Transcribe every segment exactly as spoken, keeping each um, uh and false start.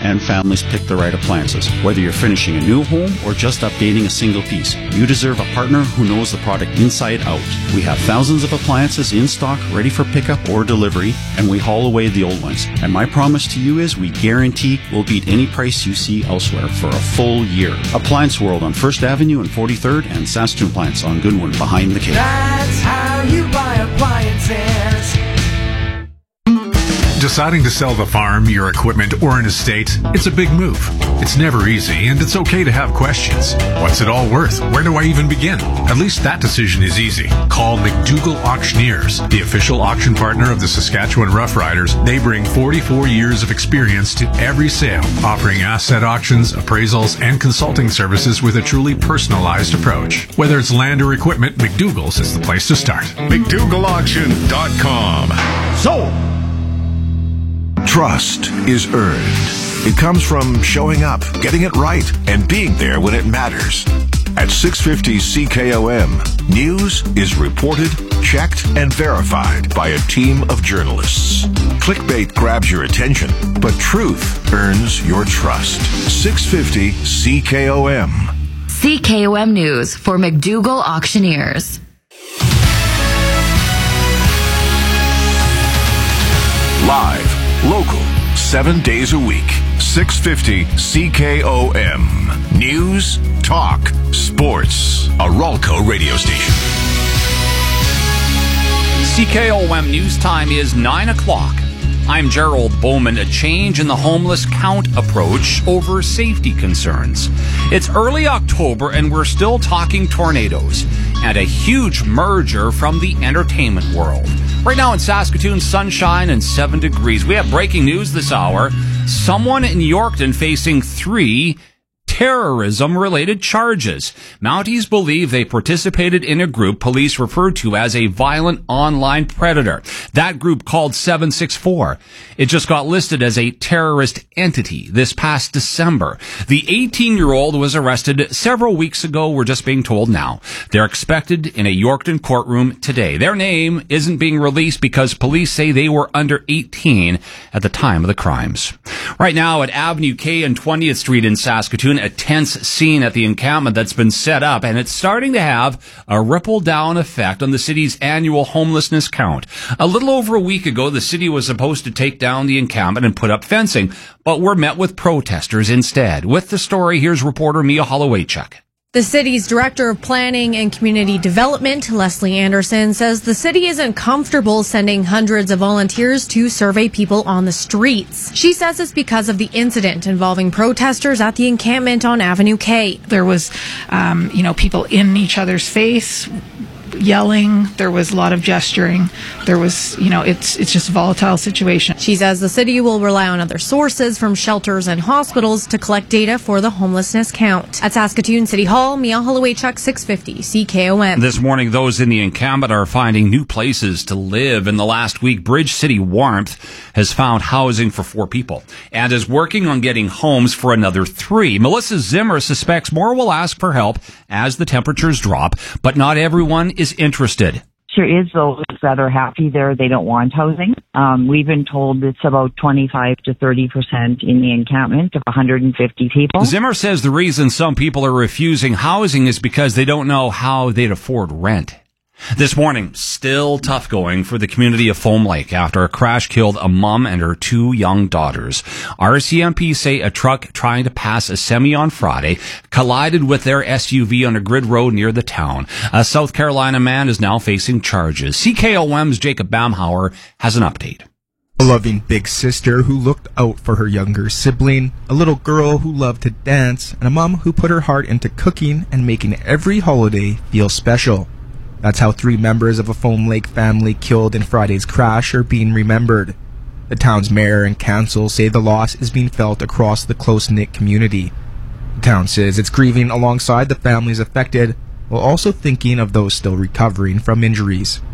and families pick the right appliances. Whether you're finishing a new home or just updating a single piece, you deserve a partner who knows the product inside out. We have thousands of appliances in stock ready for pickup or delivery, and we haul away the old ones. And my promise to you is we guarantee we'll beat any price you see elsewhere for a full year. Appliance World on First Avenue and forty-third, and Saskatoon Appliance on Goodwin behind the cave. That's how you buy appliances. Deciding to sell the farm, your equipment, or an estate, it's a big move. It's never easy, and it's okay to have questions. What's it all worth? Where do I even begin? At least that decision is easy. Call McDougall Auctioneers, the official auction partner of the Saskatchewan Roughriders. They bring forty-four years of experience to every sale, offering asset auctions, appraisals, and consulting services with a truly personalized approach. Whether it's land or equipment, McDougall's is the place to start. McDougall Auction dot com. So, trust is earned. It comes from showing up, getting it right, and being there when it matters. At six fifty C K O M, news is reported, checked, and verified by a team of journalists. Clickbait grabs your attention, but truth earns your trust. six fifty C K O M. C K O M News for McDougall Auctioneers. Live, local, seven days a week. six fifty C K O M. News, talk, sports. A Ralco radio station. C K O M News Time is nine o'clock. I'm Gerald Bowman. A change in the homeless count approach over safety concerns. It's early October and we're still talking tornadoes and a huge merger from the entertainment world. Right now in Saskatoon, sunshine and seven degrees. We have breaking news this hour. Someone in Yorkton facing three terrorism-related charges. Mounties believe they participated in a group police referred to as a violent online predator. That group called seven six four. It just got listed as a terrorist entity this past December. The eighteen-year-old was arrested several weeks ago, we're just being told now. They're expected in a Yorkton courtroom today. Their name isn't being released because police say they were under eighteen at the time of the crimes. Right now at Avenue K and twentieth Street in Saskatoon, a tense scene at the encampment that's been set up, and it's starting to have a ripple-down effect on the city's annual homelessness count. A little over a week ago, the city was supposed to take down the encampment and put up fencing, but were met with protesters instead. With the story, here's reporter Mia Hollowaychuk. The city's Director of Planning and Community Development, Leslie Anderson, says the city isn't comfortable sending hundreds of volunteers to survey people on the streets. She says it's because of the incident involving protesters at the encampment on Avenue K. There was, um, you know, people in each other's face, yelling. There was a lot of gesturing. There was, you know, it's it's just a volatile situation. She says the city will rely on other sources from shelters and hospitals to collect data for the homelessness count. At Saskatoon City Hall, Mia Hollowaychuk, six fifty C K O M. This morning, those in the encampment are finding new places to live. In the last week, Bridge City Warmth has found housing for four people and is working on getting homes for another three. Melissa Zimmer suspects more will ask for help as the temperatures drop, but not everyone is interested. There is those that are happy there. They don't want housing. Um, we've been told it's about twenty-five to thirty percent in the encampment of one hundred fifty people. Zimmer says the reason some people are refusing housing is because they don't know how they'd afford rent. This morning, still tough going for the community of Foam Lake after a crash killed a mom and her two young daughters. R C M P say a truck trying to pass a semi on Friday collided with their S U V on a grid road near the town. A South Carolina man is now facing charges. C K O M's Jacob Bamhauer has an update. A loving big sister who looked out for her younger sibling, a little girl who loved to dance, and a mom who put her heart into cooking and making every holiday feel special. That's how three members of a Foam Lake family killed in Friday's crash are being remembered. The town's mayor and council say the loss is being felt across the close-knit community. The town says it's grieving alongside the families affected, while also thinking of those still recovering from injuries.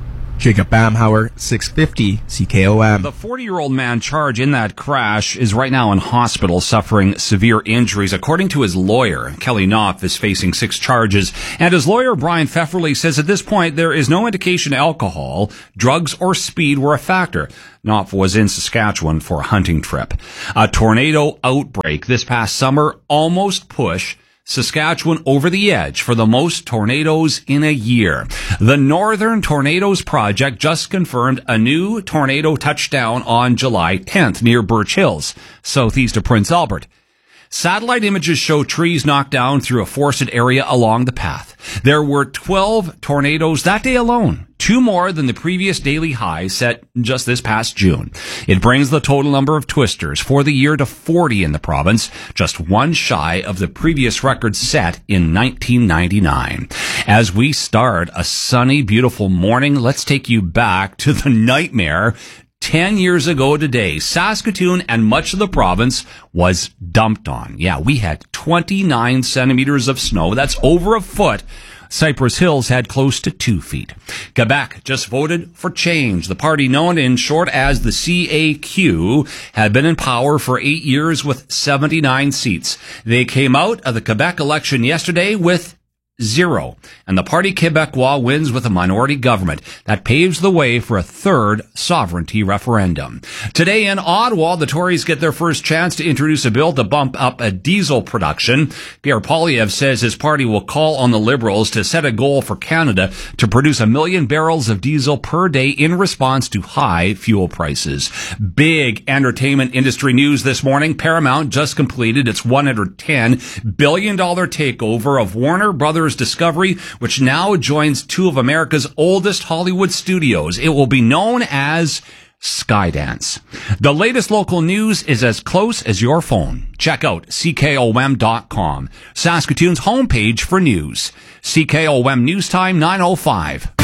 Jacob Bamhauer, six fifty C K O M. The forty-year-old man charged in that crash is right now in hospital suffering severe injuries. According to his lawyer, Kelly Knopf is facing six charges. And his lawyer, Brian Pfefferly, says at this point there is no indication alcohol, drugs, or speed were a factor. Knopf was in Saskatchewan for a hunting trip. A tornado outbreak this past summer almost pushed Saskatchewan over the edge for the most tornadoes in a year. The Northern Tornadoes Project just confirmed a new tornado touchdown on July tenth near Birch Hills, southeast of Prince Albert. Satellite images show trees knocked down through a forested area along the path. There were twelve tornadoes that day alone, two more than the previous daily high set just this past June. It brings the total number of twisters for the year to forty in the province, just one shy of the previous record set in nineteen ninety-nine. As we start a sunny, beautiful morning, let's take you back to the nightmare. Ten years ago today, Saskatoon and much of the province was dumped on. Yeah, we had twenty-nine centimeters of snow. That's over a foot. Cypress Hills had close to two feet. Quebec just voted for change. The party known in short as the C A Q had been in power for eight years with seventy-nine seats. They came out of the Quebec election yesterday with zero. And the Parti Québécois wins with a minority government. That paves the way for a third sovereignty referendum. Today in Ottawa, the Tories get their first chance to introduce a bill to bump up a diesel production. Pierre Poilievre says his party will call on the Liberals to set a goal for Canada to produce a million barrels of diesel per day in response to high fuel prices. Big entertainment industry news this morning. Paramount just completed its one hundred ten billion dollars takeover of Warner Brothers Discovery, which now joins two of America's oldest Hollywood studios. It will be known as Skydance. The latest local news is as close as your phone. Check out C K O M dot com, Saskatoon's homepage for news. C K O M News Time, nine oh five.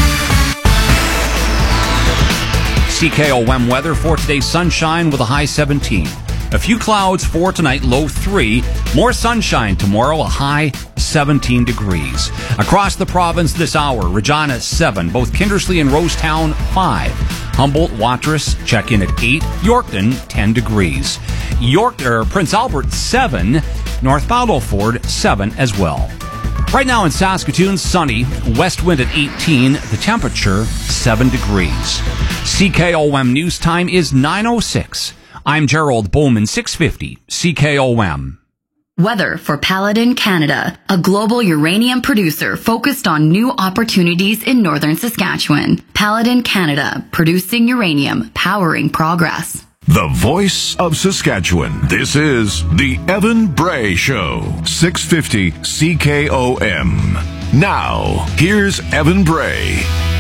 C K O M weather for today: sunshine with a high seventeen. A few clouds for tonight, low three. More sunshine tomorrow, a high seventeen degrees. Across the province this hour, Regina seven, both Kindersley and Rosetown five. Humboldt, Watrous check in at eight. Yorkton ten degrees. York or Prince Albert seven. North Battleford seven as well. Right now in Saskatoon, sunny, west wind at eighteen, the temperature seven degrees. C K O M News Time is nine oh six. I'm Gerald Bowman, six fifty C K O M. Weather for Paladin Canada, a global uranium producer focused on new opportunities in northern Saskatchewan. Paladin Canada, producing uranium, powering progress. The voice of Saskatchewan. This is the Evan Bray Show, six fifty C K O M. Now, here's Evan Bray.